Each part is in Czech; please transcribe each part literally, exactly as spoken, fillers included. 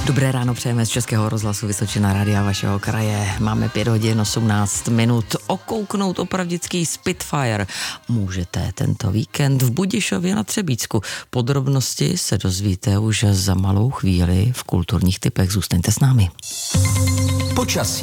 Dobré ráno přejeme z Českého rozhlasu Vysočina, rádia vašeho kraje. Máme pět hodin osmnáct minut. Okouknout opravdický Spitfire můžete tento víkend v Budišově na Třebíčsku. Podrobnosti se dozvíte už za malou chvíli v kulturních tipech. Zůstaňte s námi. Počasí.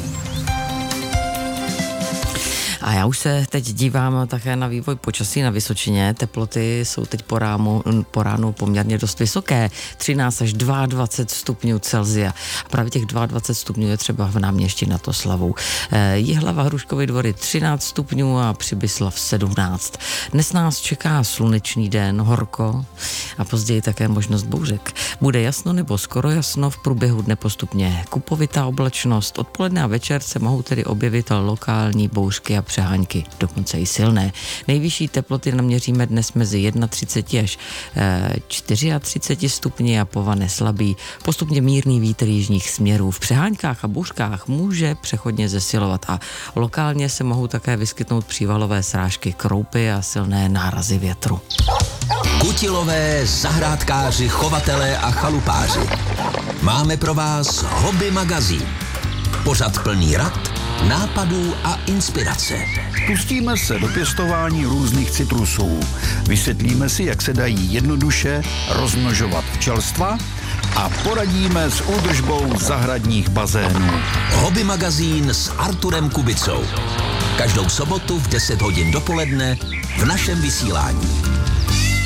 A já už se teď dívám také na vývoj počasí na Vysočině. Teploty jsou teď po, rámu, po ránu poměrně dost vysoké. třináct až dvacet dva stupňů Celsia. A právě těch dvacet dva stupňů je třeba v Náměšti nad Oslavou. E, Jihlava, Hruškovy Dvory třináct stupňů a Přibyslav sedmnáct. Dnes nás čeká slunečný den, horko a později také možnost bouřek. Bude jasno nebo skoro jasno, v průběhu dne postupně kupovitá oblačnost. Odpoledne a večer se mohou tedy objevit lokální bouřky a přehánky, dokonce i silné. Nejvyšší teploty naměříme dnes mezi třicet jedna až třicet čtyři stupni a povane slabý, postupně mírný vítr jižních směrů. V přeháňkách a bouřkách může přechodně zesilovat a lokálně se mohou také vyskytnout přívalové srážky, kroupy a silné nárazy větru. Kutilové, zahrádkáři, chovatelé a chalupáři. Máme pro vás Hobby magazín. Pořad plný rad, nápadů a inspirace. Pustíme se do pěstování různých citrusů. Vysvětlíme si, jak se dají jednoduše rozmnožovat včelstva a poradíme s údržbou zahradních bazénů. Hobby magazín s Arturem Kubicou. Každou sobotu v deset hodin dopoledne v našem vysílání.